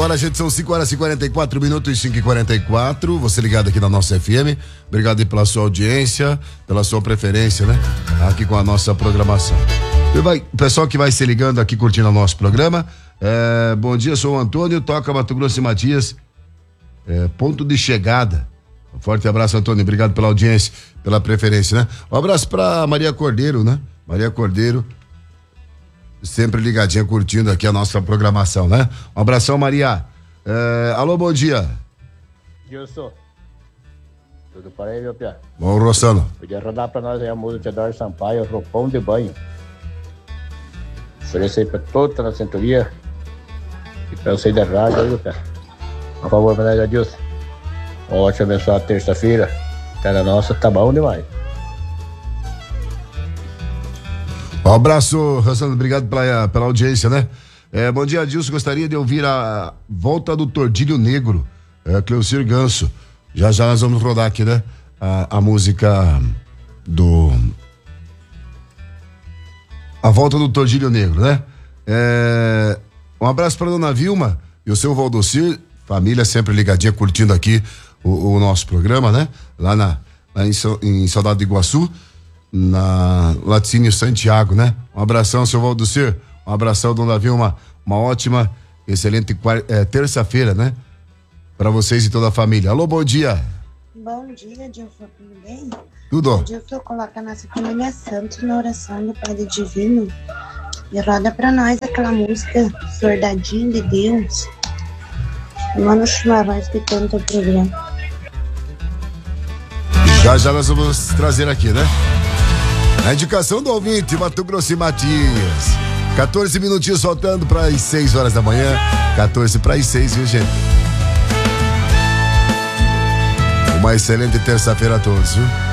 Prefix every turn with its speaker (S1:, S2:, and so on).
S1: Olha, gente, são 5h44, 5h44. Você ligado aqui na nossa FM. Obrigado aí pela sua audiência, pela sua preferência, né? Aqui com a nossa programação. O pessoal que vai se ligando aqui curtindo o nosso programa. Bom dia, sou o Antônio, toca Mato Grosso e Matias. Ponto de chegada. Um forte abraço, Antônio. Obrigado pela audiência, pela preferência, né? Um abraço pra Maria Cordeiro, né? Maria Cordeiro, sempre ligadinha, curtindo aqui a nossa programação, né? Um abração, Maria. Alô, bom dia.
S2: Gilson. Tudo para aí, meu pia?
S1: Bom, Rossano.
S2: Podia rodar pra nós aí a música de Eduardo Sampaio, Roupão de Banho. Oferecer aí pra toda a centuria e pra você da rádio aí, meu pia. Por favor, pra nós, Adilson. Ótima, abençoada terça-feira. Cara nossa, tá bom demais.
S1: Um abraço, Rossano, obrigado pela audiência, né? Bom dia, Adilson, gostaria de ouvir a volta do Tordilho Negro, Cleucir Ganso. Já nós vamos rodar aqui, né? A música do... A volta do Tordilho Negro, né? Um abraço para dona Vilma e o seu Valdocir, família sempre ligadinha, curtindo aqui o nosso programa, né? Lá em Saudade do Iguaçu, na Laticínio Santiago, né? Um abração, seu Valdocir, um abração, dona Vilma, uma ótima, excelente terça-feira, né? Para vocês e toda a família. Alô, bom dia.
S3: Bom dia, Dilson, tudo bem?
S1: Tudo.
S3: Dilson, coloca a nossa família Santos na oração do Padre Divino e roda pra nós aquela música Soldadinho de Deus. Vamos chimarrão escutando o teu programa.
S1: Já nós vamos trazer aqui, né? A indicação do ouvinte, Mato Grosso e Matias. 14 minutinhos faltando para as 6 horas da manhã. 14 para as 6, viu, gente? Uma excelente terça-feira a todos, viu?